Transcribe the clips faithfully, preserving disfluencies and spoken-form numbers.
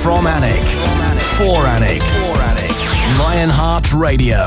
From Alnwick. For Alnwick. Lionheart Radio.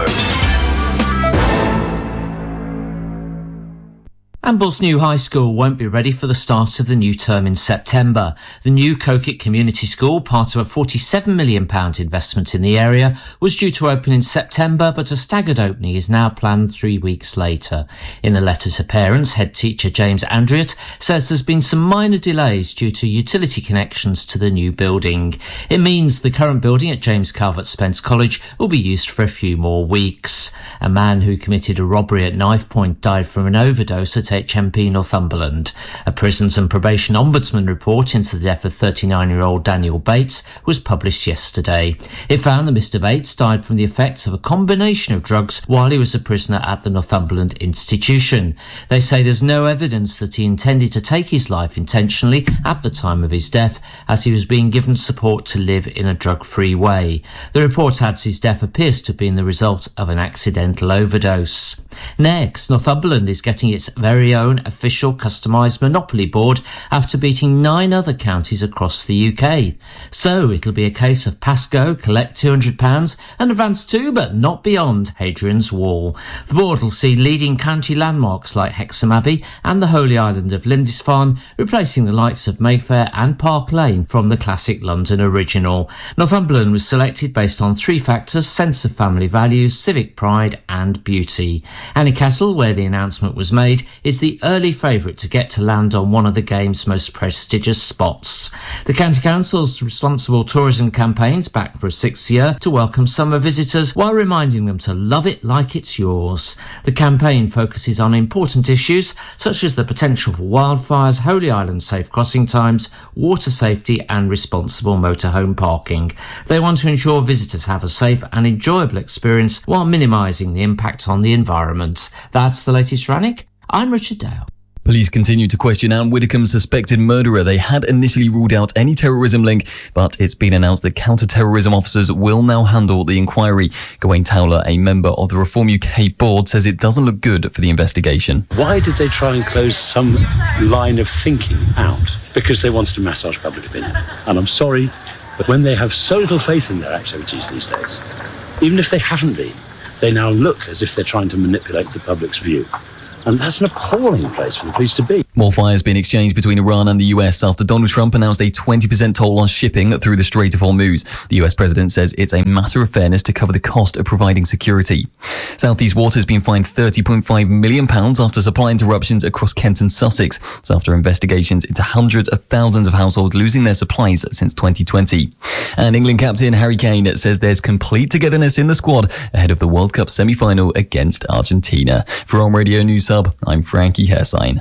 Ambles New High School won't be ready for the start of the new term in September. The new Coquet Community School, part of a forty-seven million pounds investment in the area, was due to open in September, but a staggered opening is now planned three weeks later. In a letter to parents, head teacher James Andriott says there's been some minor delays due to utility connections to the new building. It means the current building at James Calvert Spence College will be used for a few more weeks. A man who committed a robbery at knife point died from an overdose at H M P Northumberland. A Prisons and Probation Ombudsman report into the death of thirty-nine-year-old Daniel Bates was published yesterday. It found that Mister Bates died from the effects of a combination of drugs while he was a prisoner at the Northumberland institution. They say there's no evidence that he intended to take his life intentionally at the time of his death, as he was being given support to live in a drug-free way. The report adds his death appears to have been the result of an accidental overdose. Next, Northumberland is getting its very own official customised Monopoly board after beating nine other counties across the U K. So it'll be a case of pass go, collect two hundred pounds and advance to, but not beyond, Hadrian's Wall. The board will see leading county landmarks like Hexham Abbey and the Holy Island of Lindisfarne, replacing the likes of Mayfair and Park Lane from the classic London original. Northumberland was selected based on three factors: sense of family values, civic pride and beauty. Anniecastle, where the announcement was made, is the early favourite to get to land on one of the game's most prestigious spots. The County Council's responsible tourism campaign's back for a sixth year to welcome summer visitors while reminding them to love it like it's yours. The campaign focuses on important issues such as the potential for wildfires, Holy Island safe crossing times, water safety and responsible motorhome parking. They want to ensure visitors have a safe and enjoyable experience while minimising the impact on the environment. That's the latest for Alnwick. I'm Richard Dale. Police continue to question Anne Widdecombe's suspected murderer. They had initially ruled out any terrorism link, but it's been announced that counter-terrorism officers will now handle the inquiry. Gawain Towler, a member of the Reform U K board, says it doesn't look good for the investigation. Why did they try and close some line of thinking out? Because they wanted to massage public opinion. And I'm sorry, but when they have so little faith in their activities these days, even if they haven't been, they now look as if they're trying to manipulate the public's view. And that's an appalling place for the police to be. More fire has been exchanged between Iran and the U S after Donald Trump announced a twenty percent toll on shipping through the Strait of Hormuz. The U S president says it's a matter of fairness to cover the cost of providing security. Southeast Water has been fined thirty point five million pounds after supply interruptions across Kent and Sussex. It's after investigations into hundreds of thousands of households losing their supplies since twenty twenty. And England captain Harry Kane says there's complete togetherness in the squad ahead of the World Cup semi-final against Argentina. For On Radio News Hub, I'm Frankie Hersine.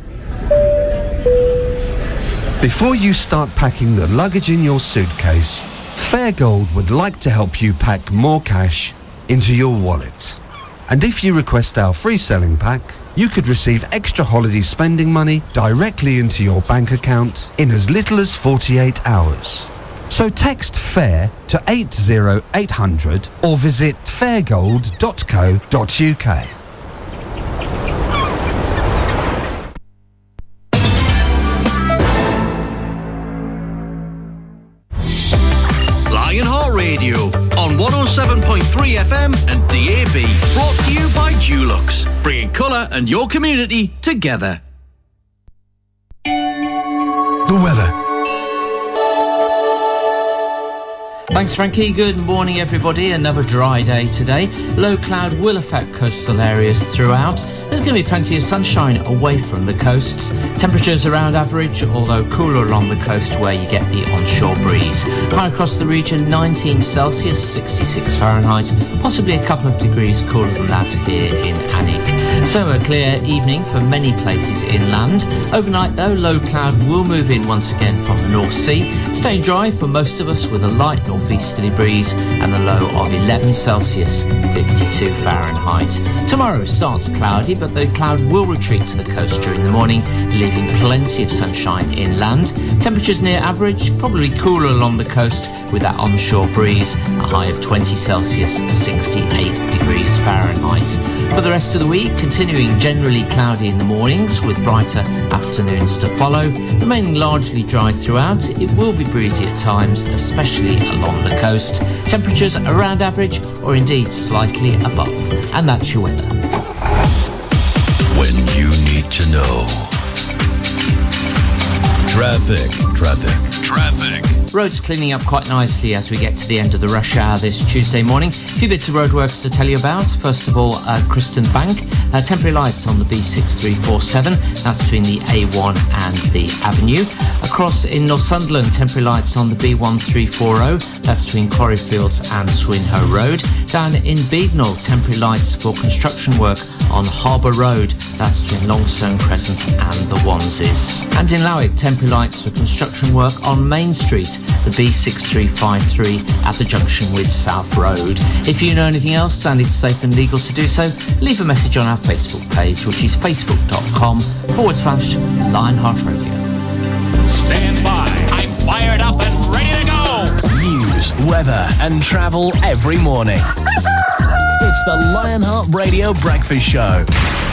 Before you start packing the luggage in your suitcase, Fairgold would like to help you pack more cash into your wallet. And if you request our free selling pack, you could receive extra holiday spending money directly into your bank account in as little as forty-eight hours. So text FAIR to eight zero eight hundred or visit fairgold dot co dot uk. Lionheart Radio on one oh seven point three F M and D A B. Brought to you by Dulux, bringing colour and your community together. The weather. Thanks, Frankie. Good morning, everybody. Another dry day today. Low cloud will affect coastal areas throughout. There's going to be plenty of sunshine away from the coasts. Temperatures around average, although cooler along the coast where you get the onshore breeze. High across the region, nineteen Celsius, sixty-six Fahrenheit, possibly a couple of degrees cooler than that here in Alnwick. So a clear evening for many places inland. Overnight, though, low cloud will move in once again from the North Sea. Stay dry for most of us with a light northeasterly breeze and a low of eleven Celsius, fifty-two Fahrenheit. Tomorrow starts cloudy, but the cloud will retreat to the coast during the morning, leaving plenty of sunshine inland. Temperatures near average, probably cooler along the coast with that onshore breeze, a high of twenty Celsius, sixty-eight degrees Fahrenheit. For the rest of the week, continuing generally cloudy in the mornings with brighter afternoons to follow, remaining largely dry throughout. It will be breezy at times, especially along the coast. Temperatures around average or indeed slightly above. And that's your weather. When you need to know. Traffic, traffic, traffic. Roads cleaning up quite nicely as we get to the end of the rush hour this Tuesday morning. A few bits of roadworks to tell you about. First of all, uh, Criston Bank. Uh, temporary lights on the B six three four seven. That's between the A one and the Avenue. Across in Northumberland, temporary lights on the B one three four zero. That's between Quarryfields and Swinhoe Road. Down in Beadnell, temporary lights for construction work on Harbour Road. That's between Longstone Crescent and the Wanses. And in Lowick, temporary lights for construction work on Main Street, the B six three five three at the junction with South Road. If you know anything else and it's safe and legal to do so, leave a message on our Facebook page, which is facebook.com forward slash Lionheart Radio. Stand by. I'm fired up and ready to go. News, weather, and travel every morning. It's the Lionheart Radio Breakfast Show.